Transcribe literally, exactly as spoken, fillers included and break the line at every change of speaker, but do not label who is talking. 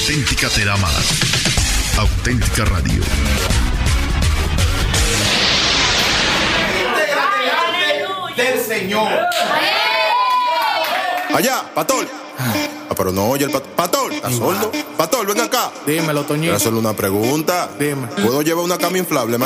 auténtica te da más. Auténtica Radio.
Del Señor.
Allá, Pastor. Ah, pero no oye el Pastor. Pastor, ¿estás sordo? Pastor, ven acá.
Dímelo, Toñito.
Quiero hacerle una pregunta.
Dime.
¿Puedo llevar una cama inflable